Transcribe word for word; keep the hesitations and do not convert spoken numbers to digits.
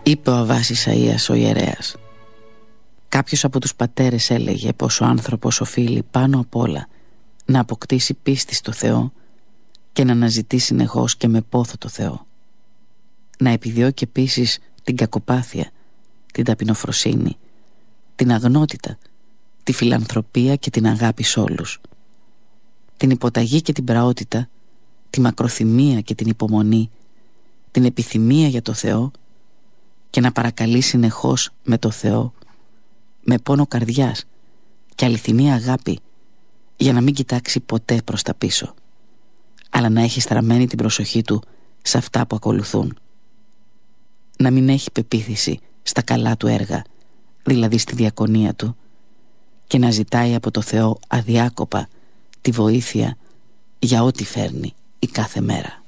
Είπε ο Αββάσης Αΐας ο ιερέας. Κάποιος από τους πατέρες έλεγε πως ο άνθρωπος οφείλει πάνω απ' όλα να αποκτήσει πίστη στο Θεό και να αναζητεί συνεχώς και με πόθο το Θεό. Να επιδιώκει επίσης την κακοπάθεια, την ταπεινοφροσύνη, την αγνότητα, τη φιλανθρωπία και την αγάπη σ' όλους, την υποταγή και την πραότητα, τη μακροθυμία και την υπομονή, την επιθυμία για το Θεό, και να παρακαλεί συνεχώς με το Θεό, με πόνο καρδιάς και αληθινή αγάπη, για να μην κοιτάξει ποτέ προς τα πίσω, αλλά να έχει στραμμένη την προσοχή του σε αυτά που ακολουθούν. Να μην έχει πεποίθηση στα καλά του έργα, δηλαδή στη διακονία του, και να ζητάει από το Θεό αδιάκοπα τη βοήθεια για ό,τι φέρνει η κάθε μέρα.